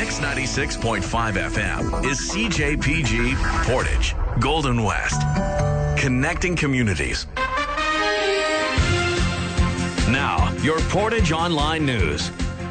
X96.5 FM is CJPG Portage, Golden West. Connecting communities. Now, your Portage Online News.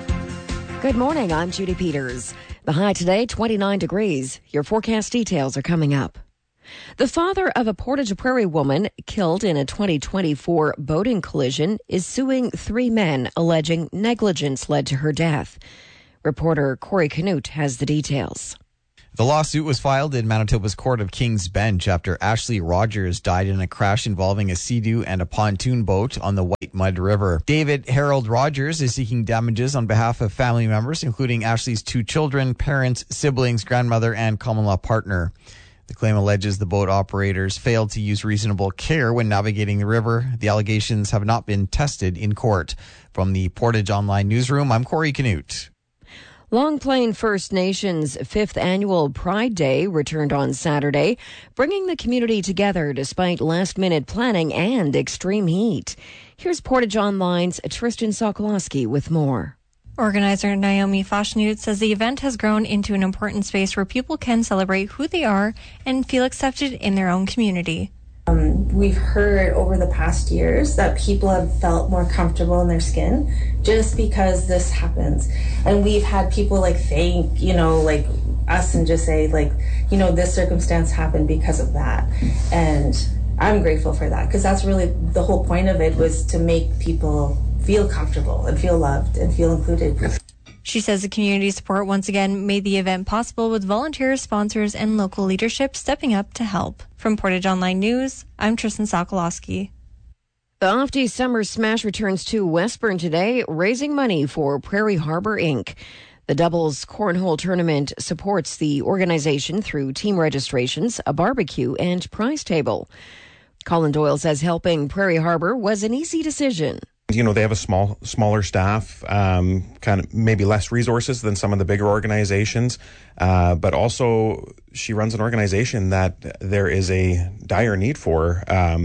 Good morning, I'm Judy Peters. The high today, 29 degrees. Your forecast details are coming up. The father of a Portage Prairie woman killed in a 2024 boating collision is suing 3 men alleging negligence led to her death. Reporter Corey Canute has the details. The lawsuit was filed in Manitoba's Court of King's Bench after Ashley Rogers died in a crash involving a Sea-Doo and a pontoon boat on the White Mud River. David Harold Rogers is seeking damages on behalf of family members, including Ashley's 2 children, parents, siblings, grandmother, and common-law partner. The claim alleges the boat operators failed to use reasonable care when navigating the river. The allegations have not been tested in court. From the Portage Online Newsroom, I'm Corey Canute. Long Plain First Nations' 5th annual Pride Day returned on Saturday, bringing the community together despite last-minute planning and extreme heat. Here's Portage Online's Tristan Sokolowski with more. Organizer Naomi Fashnuit says the event has grown into an important space where people can celebrate who they are and feel accepted in their own community. We've heard over the past years that people have felt more comfortable in their skin just because this happens. And we've had people thank, us and just say this circumstance happened because of that. And I'm grateful for that because that's really the whole point of it, was to make people feel comfortable and feel loved and feel included. She says the community support once again made the event possible, with volunteers, sponsors, and local leadership stepping up to help. From Portage Online News, I'm Tristan Sokolowski. The Ofty Summer Smash returns to Westburn today, raising money for Prairie Harbor Inc. The doubles cornhole tournament supports the organization through team registrations, a barbecue, and prize table. Colin Doyle says helping Prairie Harbor was an easy decision. They have a smaller staff, kind of maybe less resources than some of the bigger organizations. But also she runs an organization that there is a dire need for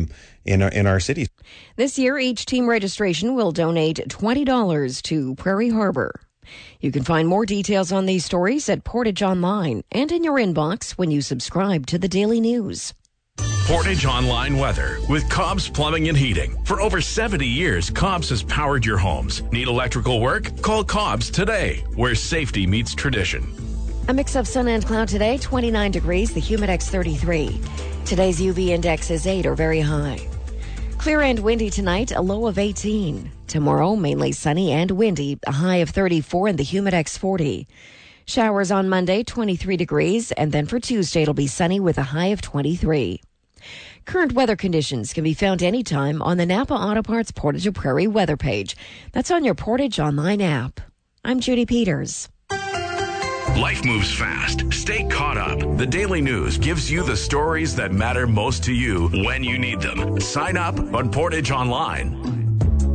in our city. This year, each team registration will donate $20 to Prairie Harbor. You can find more details on these stories at Portage Online and in your inbox when you subscribe to the Daily News. Portage Online weather with Cobb's Plumbing and Heating. For over 70 years, Cobb's has powered your homes. Need electrical work? Call Cobb's today, where safety meets tradition. A mix of sun and cloud today, 29 degrees, the Humidex 33. Today's UV index is 8 or very high. Clear and windy tonight, a low of 18. Tomorrow, mainly sunny and windy, a high of 34 and the Humidex 40. Showers on Monday, 23 degrees, and then for Tuesday, it'll be sunny with a high of 23. Current weather conditions can be found anytime on the Napa Auto Parts Portage Prairie weather page. That's on your Portage Online app. I'm Judy Peters. Life moves fast. Stay caught up. The Daily News gives you the stories that matter most to you when you need them. Sign up on Portage Online.